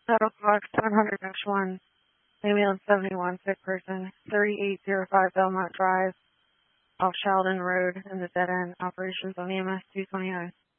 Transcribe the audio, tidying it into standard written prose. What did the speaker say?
Saddle Clock 700-1, ambulance 71, sick person, 3805 Belmont Drive, off Sheldon Road in the dead end, operations on EMS 229.